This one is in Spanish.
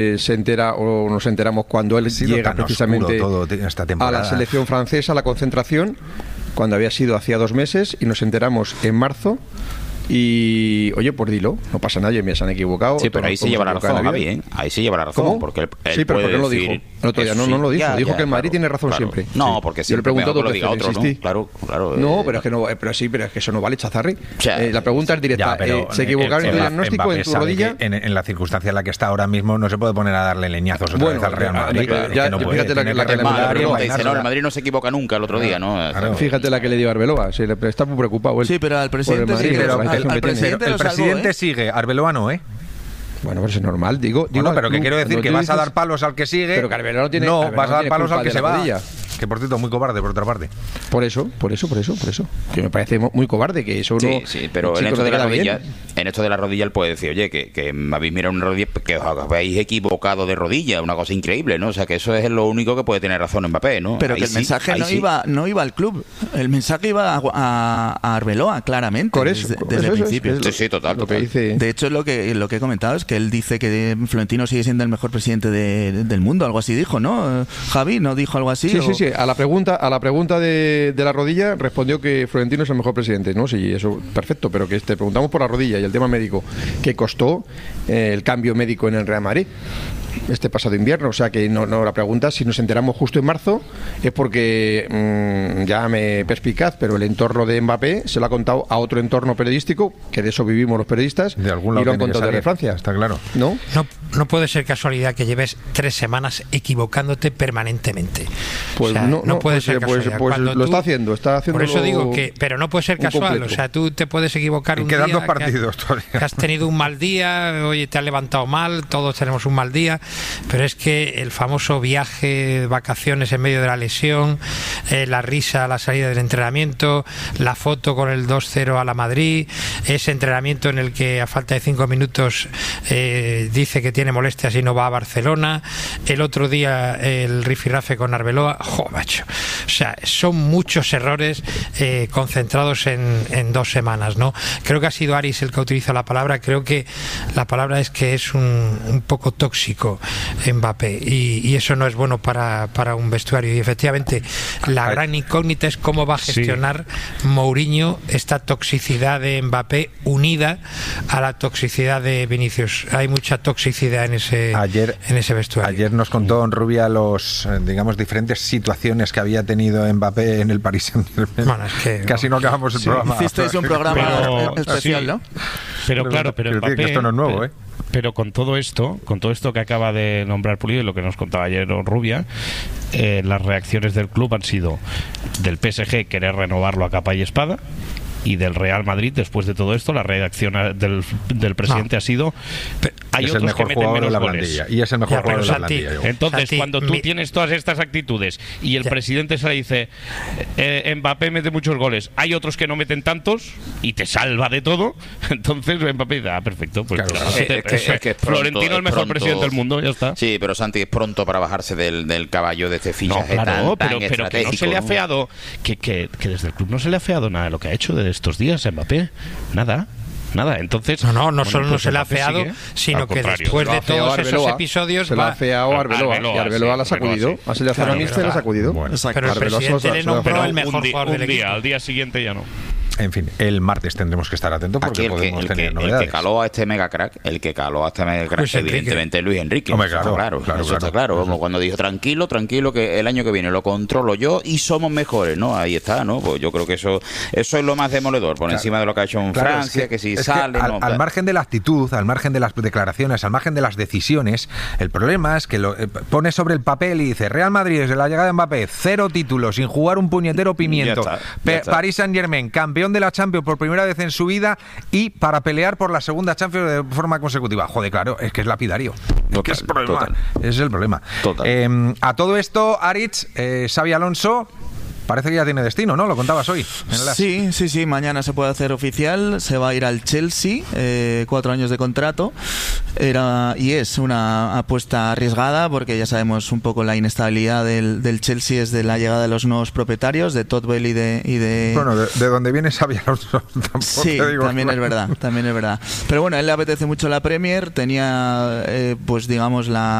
se entera o nos enteramos cuando él llega precisamente a la selección francesa, a la concentración, cuando había sido hacía 2 meses, y nos enteramos en marzo. Y, oye, pues dilo, no pasa nada, me se han equivocado. Sí, pero ahí se lleva la razón, Javi, ¿eh? Ahí se lleva la razón. ¿Cómo? Porque él sí, pero ¿por qué no lo decir, dijo? El otro día no lo dijo. Dijo que el Madrid tiene razón siempre. No, porque yo le pregunto que lo diga otro, ¿no? Claro. No, pero es que no, pero es que eso no vale, Chazarri. O sea, la pregunta es directa. ¿Se equivocaron en el diagnóstico en tu rodilla? En la circunstancia en la que está ahora mismo no se puede poner a darle leñazos otra vez al Real Madrid. Fíjate la que le dio Arbeloa. El Madrid no se equivoca nunca el otro día, ¿no? Fíjate la que le dio Arbeloa. Está muy preocupado él. Sí, pero al presidente el presidente sigue, Arbeloa no, ¿eh? Bueno, pues es normal, digo pero que quiero decir que vas a dar palos al que sigue. Pero que Arbeloa no tiene. No, vas a dar palos al que se va. Rodilla. Que por cierto, muy cobarde, por otra parte. Por eso. Que me parece muy cobarde que eso no. Sí, pero en esto de la rodilla, él puede decir, oye, que me habéis mirado una rodilla, que os habéis equivocado de rodilla, una cosa increíble, ¿no? O sea, que eso es lo único que puede tener razón Mbappé, ¿no? Pero ahí que el mensaje no iba al club, el mensaje iba a Arbeloa, claramente. Por eso, desde el principio. Sí, total. De hecho, lo que he comentado es que él dice que Florentino sigue siendo el mejor presidente del mundo, algo así dijo, ¿no? Javi, ¿no dijo algo así? Sí. A la pregunta de la rodilla respondió que Florentino es el mejor presidente, ¿no? Sí, eso, perfecto, pero que te preguntamos por la rodilla y el tema médico, que costó el cambio médico en el Real Madrid este pasado invierno. O sea que no la pregunta, si nos enteramos justo en marzo, es porque ya me perspicaz, pero el entorno de Mbappé se lo ha contado a otro entorno periodístico, que de eso vivimos los periodistas, de algún lado, y lo han contado desde Francia. Está claro. No puede ser casualidad que lleves 3 semanas equivocándote permanentemente. Pues no puede ser casualidad. Pues lo está haciendo. Por eso digo que, pero no puede ser casual. Completo. O sea, tú te puedes equivocar un día. Quedan 2 partidos todavía. Que has tenido un mal día, oye, te has levantado mal, todos tenemos un mal día, pero es que el famoso viaje, vacaciones en medio de la lesión, la risa a la salida del entrenamiento, la foto con el 2-0 a la Madrid, ese entrenamiento en el que a falta de 5 minutos dice que tiene molestias y no va a Barcelona, el otro día el rifirrafe con Arbeloa, macho. O sea, son muchos errores concentrados en 2 semanas, ¿no? Creo que ha sido Aris el que utiliza la palabra, creo que la palabra es que es un poco tóxico Mbappé, y eso no es bueno para un vestuario, y efectivamente la gran incógnita es cómo va a gestionar Mourinho esta toxicidad de Mbappé unida a la toxicidad de Vinicius. Hay mucha toxicidad en ese vestuario. Ayer nos contó Rubia los diferentes situaciones que había tenido Mbappé en el Paris Saint-Germain. Bueno, es que casi no acabamos el programa. Hicisteis un programa especial, ¿no? Pero claro, Mbappé, que esto no es nuevo, Pero con todo esto que acaba de nombrar Pulido y lo que nos contaba ayer Rubia, las reacciones del club han sido del PSG querer renovarlo a capa y espada, y del Real Madrid, después de todo esto, la reacción del presidente ha sido: hay es otros el mejor que meten jugador menos de la goles. plantilla, y es el mejor jugador de la plantilla. Entonces, cuando tú tienes todas estas actitudes y el presidente se le dice Mbappé mete muchos goles, hay otros que no meten tantos, y te salva de todo, entonces Mbappé dice, perfecto, pues Florentino el mejor presidente del mundo, ya está. Sí, pero Santi, es pronto para bajarse del caballo de este fichaje tan pero que no se le ha feado, que desde el club no se le ha feado nada de lo que ha hecho de estos días Mbappé, nada, entonces no solo no se le ha feado, sino que después de todos esos episodios se le ha feado Arbeloa, y Arbeloa la ha sacudido, ha sido hacer y la ha sacudido. Pero el presidente le nombró el mejor jugador del equipo. Al día siguiente ya no. En fin, el martes tendremos que estar atentos porque podemos tener novedades. El que caló a este mega crack, evidentemente Luis Enrique. Hombre, eso está claro. Como cuando dijo, tranquilo, que el año que viene lo controlo yo y somos mejores, ¿no? Ahí está, ¿no? Pues yo creo que eso es lo más demoledor, por encima de lo que ha hecho en Francia, que si sale... Al margen de la actitud, al margen de las declaraciones, al margen de las decisiones, el problema es que lo pone sobre el papel y dice: Real Madrid, desde la llegada de Mbappé, 0 títulos, sin jugar un puñetero pimiento. Ya está. Paris Saint-Germain, campeón de la Champions por primera vez en su vida, y para pelear por la segunda Champions de forma consecutiva. Joder, claro, es que es lapidario. Ese es el problema. A todo esto, Aritz, Xabi Alonso parece que ya tiene destino, ¿no? Lo contabas hoy. Sí, mañana se puede hacer oficial, se va a ir al Chelsea, 4 años de contrato, y es una apuesta arriesgada porque ya sabemos un poco la inestabilidad del Chelsea es de la llegada de los nuevos propietarios, de Todd Boehly y de... Bueno, de donde viene Xabi Alonso tampoco. Sí, también es verdad. Pero bueno, a él le apetece mucho la Premier, tenía pues digamos